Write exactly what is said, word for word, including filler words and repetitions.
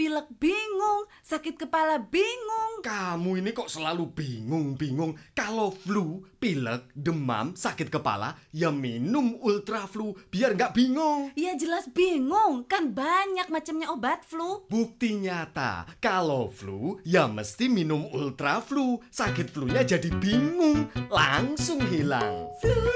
pilek bingung, sakit kepala bingung. Kamu ini kok selalu bingung-bingung. Kalau flu, pilek, demam, sakit kepala, ya minum Ultra Flu biar nggak bingung. Ya jelas bingung, kan banyak macamnya obat flu. Bukti nyata, kalau flu, ya mesti minum Ultra Flu. Sakit flunya jadi bingung, langsung hilang. Flu.